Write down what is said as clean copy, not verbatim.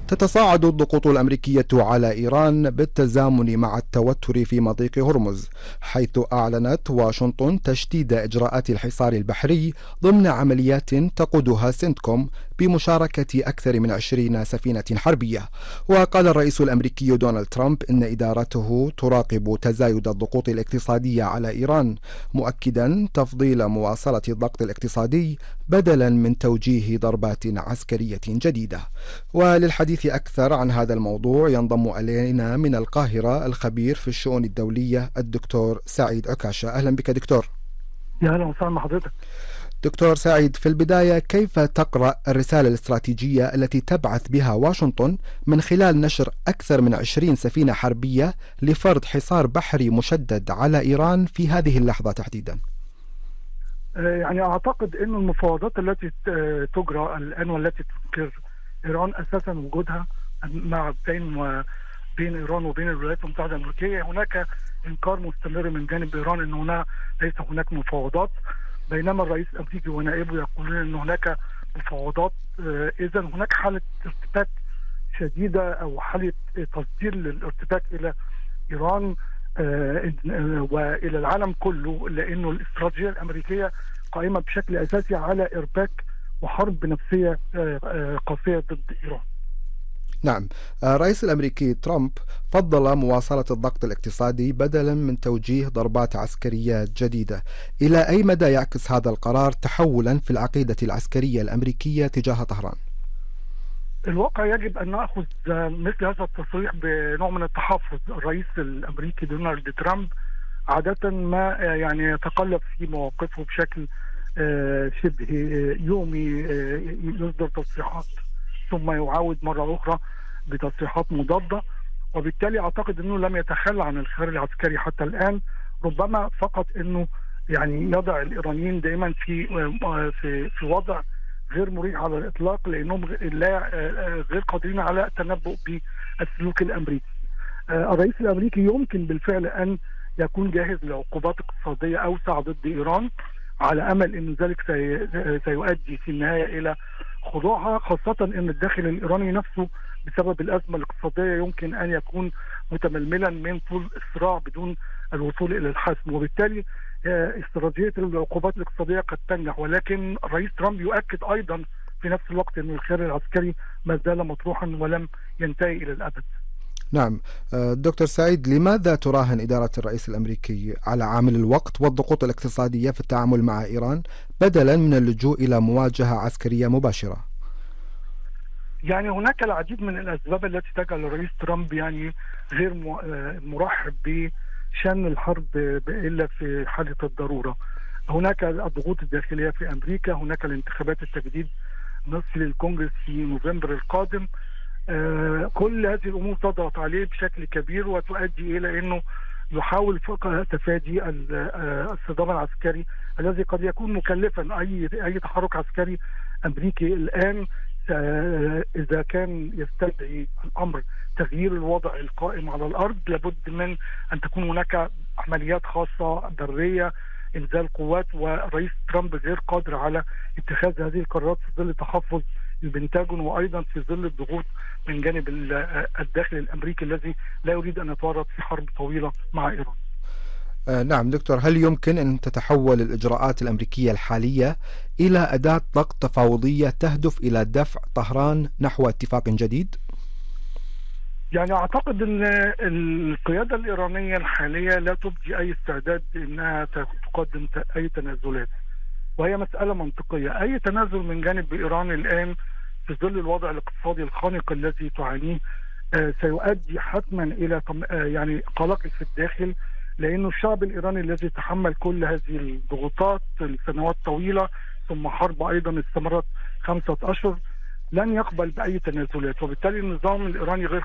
تتصاعد الضغوط الأمريكية على إيران بالتزامن مع التوتر في مضيق هرمز، حيث أعلنت واشنطن تشديد إجراءات الحصار البحري ضمن عمليات تقودها سنتكوم بمشاركة أكثر من 20 سفينة حربية. وقال الرئيس الأمريكي دونالد ترامب إن إدارته تراقب تزايد الضغوط الاقتصادية على إيران، مؤكدا تفضيل مواصلة الضغط الاقتصادي بدلا من توجيه ضربات عسكرية جديدة. وللحديث أكثر عن هذا الموضوع ينضم إلينا من القاهرة الخبير في الشؤون الدولية الدكتور سعيد عكاشة. أهلا بك دكتور. يا أهلا وسهلا بحضرتك. دكتور سعيد، في البداية كيف تقرأ الرسالة الاستراتيجية التي تبعث بها واشنطن من خلال نشر أكثر من 20 سفينة حربية لفرض حصار بحري مشدد على إيران في هذه اللحظة تحديدا؟ يعني أعتقد أن المفاوضات التي تجرى الآن والتي تنكر إيران أساسا وجودها بين إيران وبين الولايات المتحدة الأمريكية، هناك إنكار مستمر من جانب إيران أن ليس هناك مفاوضات، بينما الرئيس الأمريكي ونائبه يقولون أن هناك مفاوضات. إذا هناك حالة ارتباك شديدة أو حالة تصدير للارتباك إلى إيران وإلى العالم كله، لأنه الاستراتيجية الأمريكية قائمة بشكل أساسي على إرباك وحرب نفسية قاسية ضد إيران. نعم، الرئيس الأمريكي ترامب فضل مواصلة الضغط الاقتصادي بدلا من توجيه ضربات عسكرية جديدة. إلى أي مدى يعكس هذا القرار تحولا في العقيدة العسكرية الأمريكية تجاه طهران؟ الواقع يجب أن نأخذ مثل هذا التصريح بنوع من التحفظ. الرئيس الأمريكي دونالد ترامب عادة ما يعني يتقلب في مواقفه بشكل شبه يومي، يصدر تصريحات ثم يعاود مرة أخرى بتصريحات مضادة، وبالتالي أعتقد أنه لم يتخلى عن الخيار العسكري حتى الآن، ربما فقط أنه يعني يضع الإيرانيين دائما في وضع غير مريح على الإطلاق، لأنهم غير قادرين على التنبؤ بالسلوك الأمريكي. الرئيس الأمريكي يمكن بالفعل أن يكون جاهز لعقوبات اقتصادية أوسع ضد إيران، على أمل أن ذلك سيؤدي في النهاية إلى خضوعها، خاصة أن الداخل الإيراني نفسه بسبب الأزمة الاقتصادية يمكن أن يكون متململا من طول الصراع بدون الوصول إلى الحسم، وبالتالي استراتيجية العقوبات الاقتصادية قد تنجح. ولكن الرئيس ترامب يؤكد أيضا في نفس الوقت أن الخيار العسكري ما زال مطروحا ولم ينتهي إلى الأبد. نعم دكتور سعيد، لماذا تراهن إدارة الرئيس الأمريكي على عامل الوقت والضغوط الاقتصادية في التعامل مع إيران بدلا من اللجوء إلى مواجهة عسكرية مباشرة؟ يعني هناك العديد من الأسباب التي تجعل الرئيس ترامب يعني غير مرحب بشن الحرب إلا في حالة الضرورة. هناك الضغوط الداخلية في أمريكا، هناك الانتخابات التجديد نصف للكونغرس في نوفمبر القادم. كل هذه الأمور تضغط عليه بشكل كبير وتؤدي إلى أنه يحاول فقط تفادي الصدام العسكري الذي قد يكون مكلفا. أي تحرك عسكري أمريكي الآن إذا كان يستدعي الأمر تغيير الوضع القائم على الأرض، لابد من أن تكون هناك عمليات خاصة برية، إنزال قوات، والرئيس ترامب غير قادر على اتخاذ هذه القرارات في ظل تحفظ البنتاجون، وأيضا في ظل الضغوط من جانب الداخل الأمريكي الذي لا يريد أن يتورط في حرب طويلة مع إيران. نعم دكتور، هل يمكن أن تتحول الإجراءات الأمريكية الحالية إلى أداة ضغط تفاوضية تهدف إلى دفع طهران نحو اتفاق جديد؟ يعني أعتقد أن القيادة الإيرانية الحالية لا تبدي أي استعداد أنها تقدم أي تنازلات، وهي مسألة منطقية. أي تنازل من جانب إيران الآن في ظل الوضع الاقتصادي الخانق الذي تعانيه سيؤدي حتما إلى يعني قلق في الداخل، لأنه الشعب الإيراني الذي تحمل كل هذه الضغوطات لسنوات طويلة، ثم حرب أيضا استمرت 5 أشهر، لن يقبل بأي تنازلات، وبالتالي النظام الإيراني غير